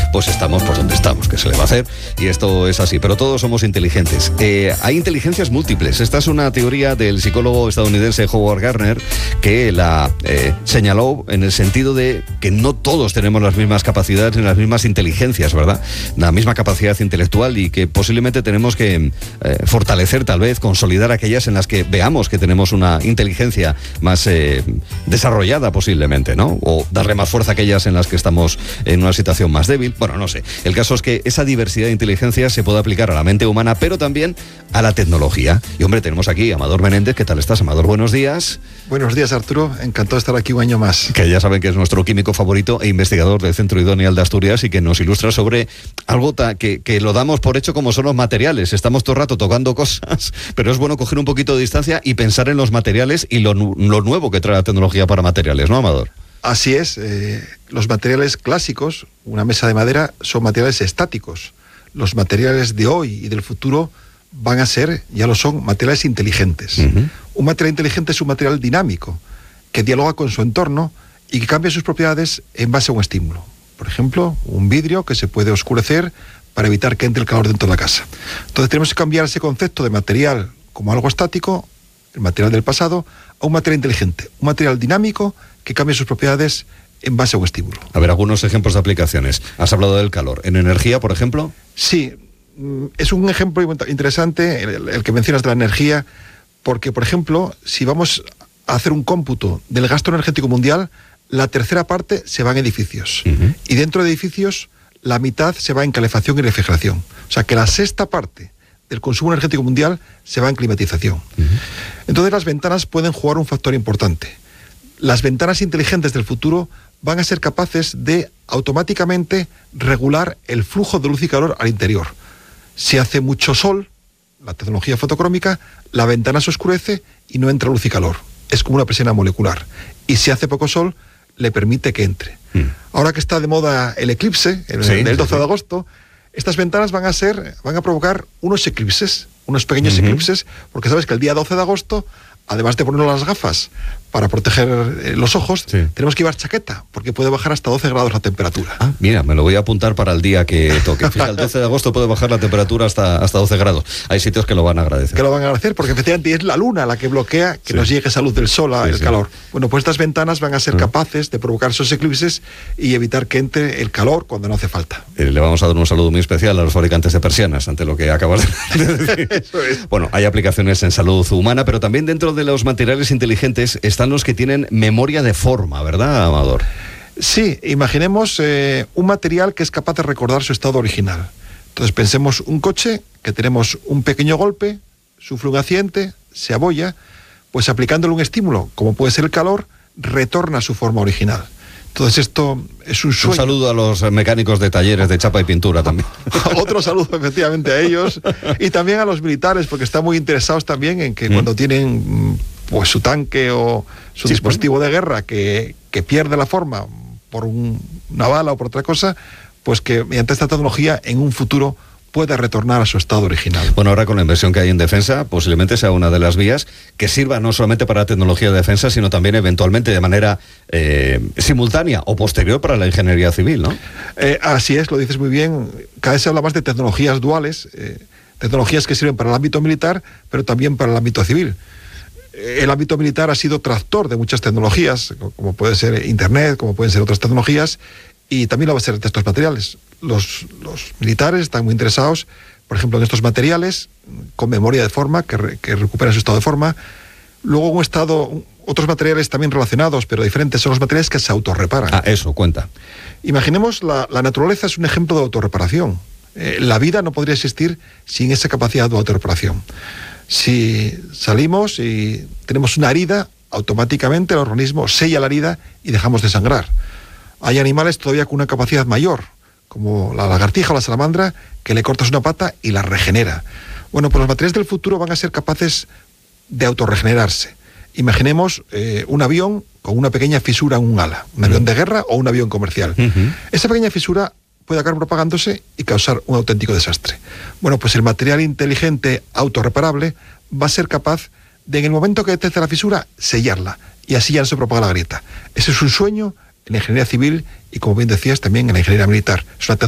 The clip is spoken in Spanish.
pues estamos por donde estamos, que se le va a hacer, y esto es así, pero todos somos inteligentes. Hay inteligencias múltiples. Esta es una teoría del psicólogo estadounidense Howard Gardner, que la señaló en el sentido de que no todos tenemos las mismas capacidades ni las mismas inteligencias, ¿verdad? La misma capacidad intelectual, y que posiblemente tenemos que fortalecer, tal vez, consolidar aquellas en las que veamos que tenemos una inteligencia más desarrollada posiblemente, ¿no? O darle más fuerza a aquellas en las que estamos en una situación más débil. Bueno, no sé. El caso es que esa diversidad de inteligencia se puede aplicar a la mente humana, pero también a la tecnología. Y hombre, tenemos aquí a Amador Menéndez. ¿Qué tal estás, Amador? Buenos días. Buenos días, Arturo. Encantado de estar aquí un año más. Que ya saben que es nuestro químico favorito e investigador del Centro Idóneal de Asturias, y que nos ilustra sobre algo que lo damos por hecho, como son los materiales. Estamos todo el rato tocando cosas, pero es bueno coger un poquito de distancia y pensar en los materiales y lo nuevo que trae la tecnología para materiales, ¿no, Amador? Así es. Los materiales clásicos, una mesa de madera, son materiales estáticos. Los materiales de hoy y del futuro van a ser, ya lo son, materiales inteligentes. Uh-huh. Un material inteligente es un material dinámico, que dialoga con su entorno y que cambia sus propiedades en base a un estímulo. Por ejemplo, un vidrio que se puede oscurecer para evitar que entre el calor dentro de la casa. Entonces tenemos que cambiar ese concepto de material como algo estático, el material del pasado, a un material inteligente, un material dinámico que cambia sus propiedades en base a un estímulo. A ver, algunos ejemplos de aplicaciones. Has hablado del calor. ¿En energía, por ejemplo? Sí, es un ejemplo interesante el que mencionas de la energía, porque, por ejemplo, si vamos a hacer un cómputo del gasto energético mundial, la tercera parte se va en edificios. Uh-huh. Y dentro de edificios, la mitad se va en calefacción y refrigeración. O sea, que la sexta parte del consumo energético mundial se va en climatización. Uh-huh. Entonces, las ventanas pueden jugar un factor importante. Las ventanas inteligentes del futuro van a ser capaces de automáticamente regular el flujo de luz y calor al interior. Si hace mucho sol, la tecnología fotocrómica, la ventana se oscurece y no entra luz y calor. Es como una persiana molecular. Y si hace poco sol, le permite que entre. Ahora que está de moda el eclipse, el 12 de agosto, estas ventanas van a provocar unos eclipses, unos pequeños eclipses, porque sabes que el día 12 de agosto, además de ponernos las gafas para proteger los ojos, tenemos que llevar chaqueta, porque puede bajar hasta 12 grados la temperatura. Ah, mira, me lo voy a apuntar para el día que toque. Fíjate, el 12 de agosto puede bajar la temperatura hasta 12 grados. Hay sitios que lo van a agradecer. Que lo van a agradecer, porque efectivamente es la luna la que bloquea que nos llegue esa luz del sol, el calor. Bueno, pues estas ventanas van a ser capaces de provocar esos eclipses y evitar que entre el calor cuando no hace falta. Le vamos a dar un saludo muy especial a los fabricantes de persianas, ante lo que acabas de decir. Eso es. Bueno, hay aplicaciones en salud humana, pero también dentro de los materiales inteligentes están los que tienen memoria de forma, ¿verdad, Amador? Sí, imaginemos un material que es capaz de recordar su estado original. Entonces pensemos un coche que tenemos un pequeño golpe, sufre un accidente, se abolla, pues aplicándole un estímulo, como puede ser el calor, retorna a su forma original. Entonces esto es un sueño. Un saludo a los mecánicos de talleres de chapa y pintura también. Otro saludo efectivamente a ellos, y también a los militares, porque están muy interesados también en que cuando tienen pues su tanque o su dispositivo de guerra que pierde la forma por una bala o por otra cosa, pues que mediante esta tecnología en un futuro pueda retornar a su estado original. Bueno, ahora con la inversión que hay en defensa, posiblemente sea una de las vías que sirva no solamente para la tecnología de defensa, sino también eventualmente de manera simultánea o posterior para la ingeniería civil, ¿no? Así es, lo dices muy bien. Cada vez se habla más de tecnologías duales, tecnologías que sirven para el ámbito militar, pero también para el ámbito civil. El ámbito militar ha sido tractor de muchas tecnologías, como puede ser Internet, como pueden ser otras tecnologías, y también lo va a ser de estos materiales. Los militares están muy interesados, por ejemplo, en estos materiales con memoria de forma, que recuperan su estado de forma. Luego otros materiales también relacionados, pero diferentes, son los materiales que se autorreparan. Ah, eso, cuenta. Imaginemos, la naturaleza es un ejemplo de autorreparación. La vida no podría existir sin esa capacidad de autorreparación. Si salimos y tenemos una herida, automáticamente el organismo sella la herida y dejamos de sangrar. Hay animales todavía con una capacidad mayor, como la lagartija o la salamandra, que le cortas una pata y la regenera. Bueno, pues los materiales del futuro van a ser capaces de autorregenerarse. Imaginemos un avión con una pequeña fisura en un ala, un avión de guerra o un avión comercial. Esa pequeña fisura puede acabar propagándose y causar un auténtico desastre. Bueno, pues el material inteligente autorreparable va a ser capaz de, en el momento que detecte la fisura, sellarla, y así ya no se propaga la grieta. Ese es un sueño en la ingeniería civil y, como bien decías, también en la ingeniería militar. Es una